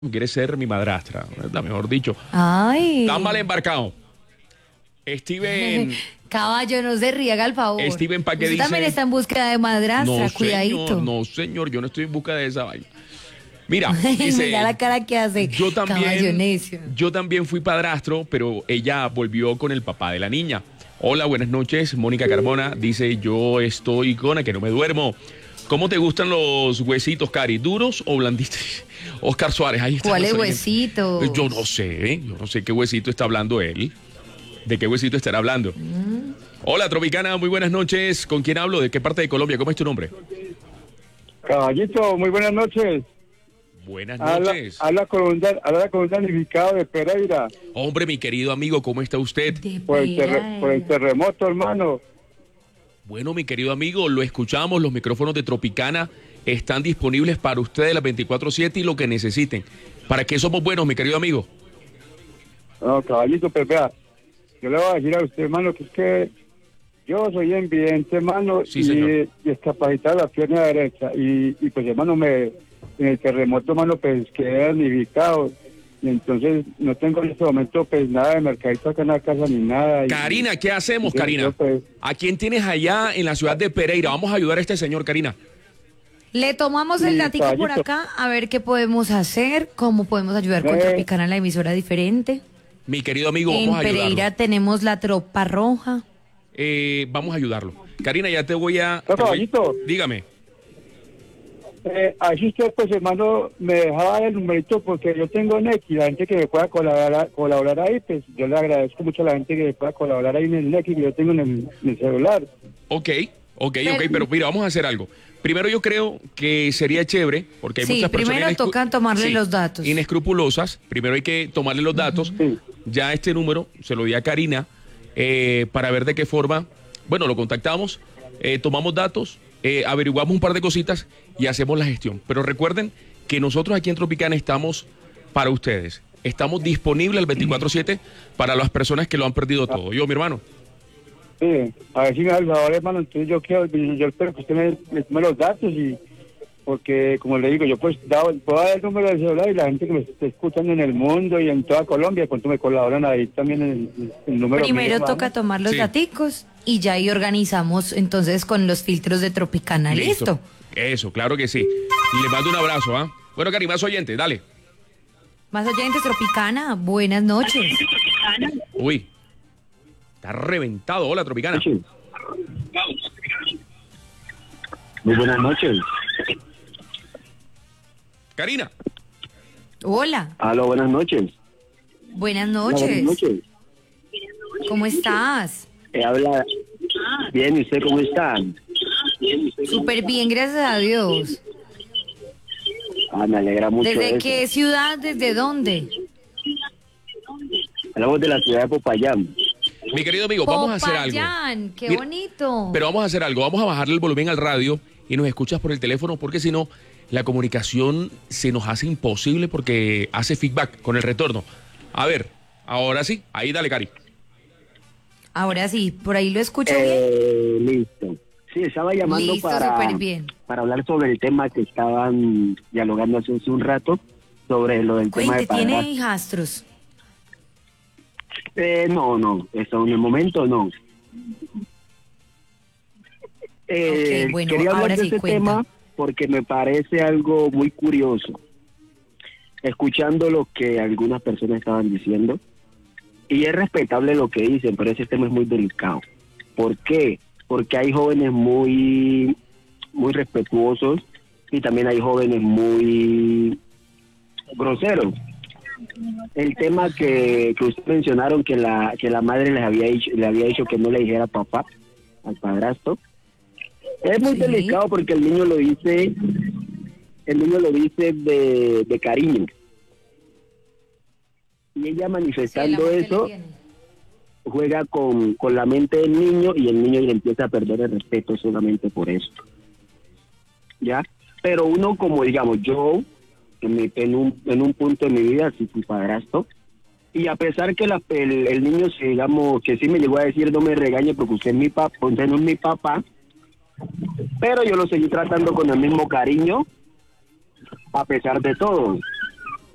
quiere ser mi madrastra, ¿verdad? Mejor dicho. Ay. Tan mal embarcado. Steven. Caballo, no se ría, haga el favor. Steven, ¿para qué Usted dice? también está en búsqueda de madrastra, No, cuidadito. señor, no, señor, yo no estoy en busca de esa vaina. Mira, dice, mira la cara que hace. Caballo necio. yo también fui padrastro, pero ella volvió con el papá de la niña. Hola, buenas noches, Mónica Carmona. Dice, yo estoy con que no me duermo. ¿Cómo te gustan los huesitos, Cari? ¿Duros o blanditos? Oscar Suárez, ahí está. ¿Cuáles huesitos? Yo no sé qué huesito está hablando él. ¿De qué huesito estará hablando? Hola, Tropicana, muy buenas noches. ¿Con quién hablo? ¿De qué parte de Colombia? ¿Cómo es tu nombre? Caballito, muy buenas noches. Buenas noches. Habla con un damnificado de Pereira. Hombre, mi querido amigo, ¿cómo está usted? Por el terremoto, hermano. Bueno, mi querido amigo, lo escuchamos, los micrófonos de Tropicana están disponibles para ustedes las 24/7 y lo que necesiten. ¿Para qué somos buenos, mi querido amigo? No, caballito, pero vea, yo le voy a decir a usted, hermano, que es que yo soy invidente, hermano, Sí, señor. y discapacitado la pierna derecha. Y pues, hermano, en el terremoto, hermano, pues quedé damnificado. Y entonces no tengo en este momento pues nada de mercadito acá en la casa ni nada. Karina, ¿qué hacemos, Karina? Yo, pues, ¿A quién tienes allá en la ciudad de Pereira? Vamos a ayudar a este señor, Karina. Le tomamos el Sí, datico por caballito. acá, a ver qué podemos hacer, cómo podemos ayudar con Tropicana, la emisora diferente. Mi querido amigo, En vamos a Pereira ayudarlo. tenemos la tropa roja. Vamos a ayudarlo. Karina, ya te voy a... No, caballito. Dígame. Así usted, pues, hermano, me dejaba el numerito porque yo tengo Nequi, la gente que me pueda colaborar ahí, pues yo le agradezco mucho a la gente que me pueda colaborar ahí en el Nequi que yo tengo en el celular. Ok, pero mira, vamos a hacer algo. Primero yo creo que sería chévere, porque hay Sí, muchas personas... primero tocan tomarle los datos. Inescrupulosas. Primero hay que tomarle los datos. Sí. Ya este número se lo di a Karina para ver de qué forma... Bueno, lo contactamos, tomamos datos, averiguamos un par de cositas y hacemos la gestión. Pero recuerden que nosotros aquí en Tropicana estamos para ustedes. Estamos disponibles el 24/7 para las personas que lo han perdido todo. Yo, mi hermano. Sí, a ver si me da el favor, hermano, entonces yo espero que usted me tome los datos y porque, como le digo, yo pues puedo dar el número del celular y la gente que me esté escuchando en el mundo y en toda Colombia, cuánto me colaboran ahí también el número Primero mío, toca hermano. tomar los Sí. daticos y ya ahí organizamos entonces con los filtros de Tropicana. ¿Listo? Eso, claro que sí. Le mando un abrazo, ¿ah? Bueno, Karina, más oyente, dale. Más oyentes, Tropicana, buenas noches. Uy, está reventado. Hola, Tropicana. Muy buenas noches. Karina. Hola, Aló, buenas noches. buenas Hola, noches. buenas noches. ¿Cómo estás? Habla bien, ¿y usted cómo está? Súper bien, gracias a Dios. Me alegra mucho ¿Desde eso. qué ciudad? ¿Desde dónde? Hablamos de la ciudad de Popayán. Mi querido amigo, vamos a hacer algo. Popayán, qué Mira, bonito. Pero vamos a hacer algo. Vamos a bajarle el volumen al radio y nos escuchas por el teléfono porque si no, la comunicación se nos hace imposible porque hace feedback con el retorno. A ver, ahora sí. Ahí dale, Cari. Ahora sí, por ahí lo escucho bien. Listo. Sí, estaba llamando Listo, súper bien. para hablar sobre el tema que estaban dialogando hace un rato, sobre lo del tema de Cuente, ¿tiene padrastro. hijastros? No, eso en el momento no. Ok, bueno, quería hablar ahora de sí, este cuenta. tema porque me parece algo muy curioso. Escuchando lo que algunas personas estaban diciendo, y es respetable lo que dicen, pero ese tema es muy delicado. ¿Por qué? Porque hay jóvenes muy respetuosos y también hay jóvenes muy groseros. El tema que ustedes mencionaron que la madre le había dicho que no le dijera papá al padrastro, es muy Sí. delicado porque el niño lo dice de cariño. Y ella manifestando Sí, el amor que le eso, tiene. juega con la mente del niño y el niño le empieza a perder el respeto solamente por esto. ¿Ya? Pero uno, como digamos, yo en un punto de mi vida sí fui padrastro, y a pesar que el niño, digamos, que sí me llegó a decir no me regañe porque usted es mi papá, usted no es mi papá, pero yo lo seguí tratando con el mismo cariño a pesar de todo.